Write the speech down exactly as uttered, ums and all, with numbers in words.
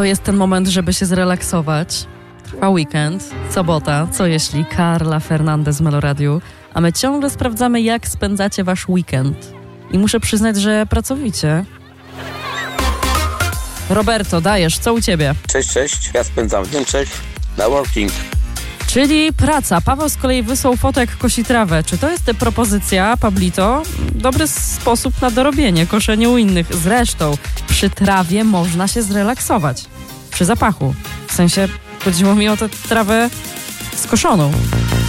To jest ten moment, żeby się zrelaksować. Trwa weekend, sobota, co jeśli Carla Fernandez z Meloradiu, a my ciągle sprawdzamy, jak spędzacie wasz weekend. I muszę przyznać, że pracowicie. Roberto, dajesz, co u ciebie? Cześć, cześć, ja spędzam w Niemczech na working. Czyli praca. Paweł z kolei wysłał fotę, jak kosi trawę. Czy to jest propozycja, Pablito? Dobry sposób na dorobienie, koszenie u innych. Zresztą przy trawie można się zrelaksować. Przy zapachu. W sensie chodziło mi o tę trawę skoszoną.